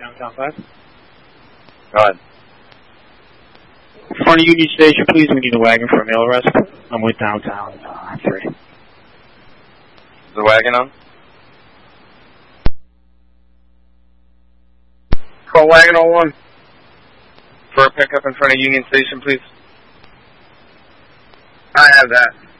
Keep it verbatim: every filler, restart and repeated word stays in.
Downtown five. Go ahead. Front of Union Station, please. We need a wagon for a mail arrest. I'm with Downtown uh, three. Is the wagon on? Call wagon oh one. For a pickup in front of Union Station, please. I have that.